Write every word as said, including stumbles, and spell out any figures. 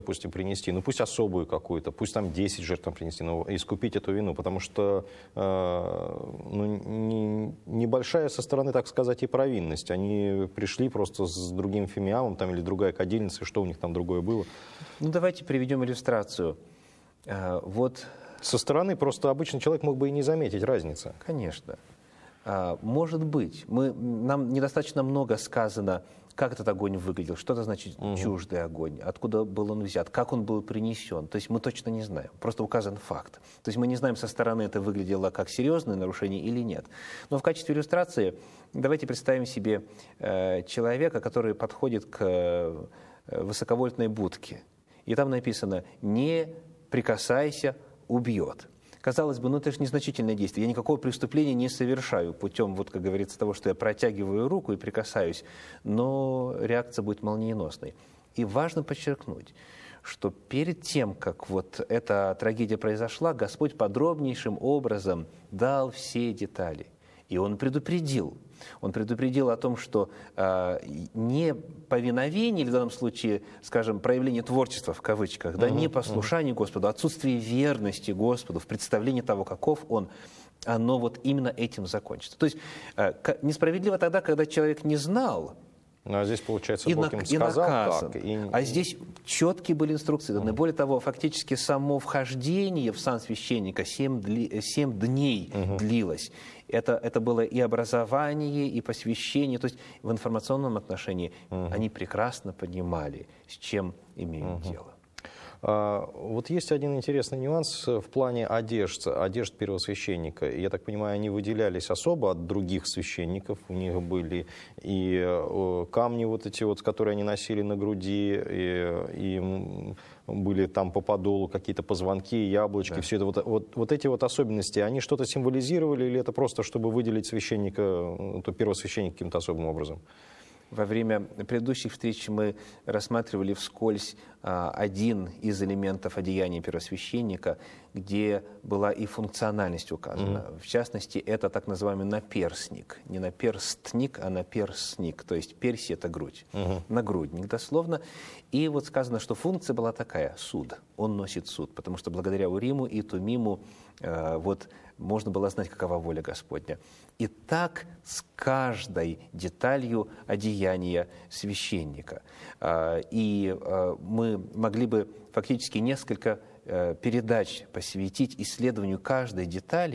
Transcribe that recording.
допустим, принести, ну пусть особую какую-то, пусть там десять жертв там принести, но искупить эту вину, потому что э, ну, не, небольшая со стороны, так сказать, и провинность. Они пришли просто с другим фимиамом там, или другая кадильница, что у них там другое было. Ну давайте приведем иллюстрацию. А, вот... Со стороны просто обычный человек мог бы и не заметить разницы. Конечно. А, может быть. Мы, нам недостаточно много сказано, как этот огонь выглядел, что это значит угу. чуждый огонь, откуда был он взят, как он был принесен. То есть мы точно не знаем, просто указан факт. То есть мы не знаем, со стороны это выглядело как серьезное нарушение или нет. Но в качестве иллюстрации давайте представим себе э, человека, который подходит к э, высоковольтной будке. И там написано «не прикасайся, убьет». Казалось бы, ну это же незначительное действие. Я никакого преступления не совершаю путем, вот как говорится, того, что я протягиваю руку и прикасаюсь. Но реакция будет молниеносной. И важно подчеркнуть, что перед тем, как вот эта трагедия произошла, Господь подробнейшим образом дал все детали. И Он предупредил. Он предупредил о том, что э, неповиновение, или в данном случае, скажем, проявление творчества, в кавычках, да, uh-huh, непослушание uh-huh. Господу, отсутствие верности Господу в представлении того, каков Он, оно вот именно этим закончится. То есть э, несправедливо тогда, когда человек не знал, ну, а здесь, получается, и Бог на, им сказал наказан. так. И... А здесь четкие были инструкции даны. Uh-huh. Более того, фактически само вхождение в сан священника семь, дли, семь дней uh-huh. длилось. Это, это было и образование, и посвящение. То есть в информационном отношении uh-huh. они прекрасно понимали, с чем имеют uh-huh. дело. Вот есть один интересный нюанс в плане одежд, одежд первосвященника. Я так понимаю, они выделялись особо от других священников. У них были и камни вот эти вот, которые они носили на груди, и, и были там по подолу какие-то позвонки, яблочки, да. Все это. Вот, вот, вот эти вот особенности, они что-то символизировали, или это просто, чтобы выделить священника, то первосвященника каким-то особым образом? Во время предыдущих встреч мы рассматривали вскользь а, один из элементов одеяния первосвященника, где была и функциональность указана. Mm-hmm. В частности, это так называемый наперстник. Не наперстник, а наперстник. То есть перси — это грудь. Mm-hmm. Нагрудник, дословно. И вот сказано, что функция была такая — суд. Он носит суд, потому что благодаря Уриму и Тумиму э, вот, можно было знать, какова воля Господня. И так с каждой деталью одеяния священника. И мы могли бы фактически несколько передач посвятить исследованию каждой детали